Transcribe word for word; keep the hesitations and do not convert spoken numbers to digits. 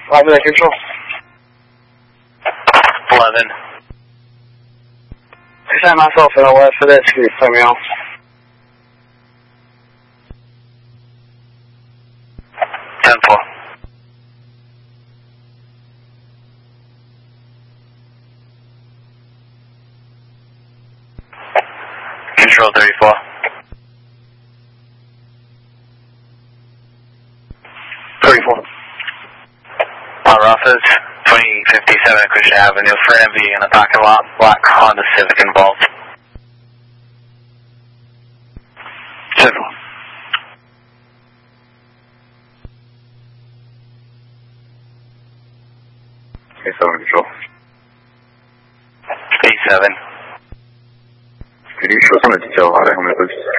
Roger, control. eleven. I set myself in the left for this. Can you play me off? ten four. Control thirty-four. thirty-four. Our office, twenty fifty-seven Christian Avenue, for M V in the parking lot, black Honda Civic involved. seven. Okay, seven control. eighty-seven. Could you show us on the detail how to helmet, please?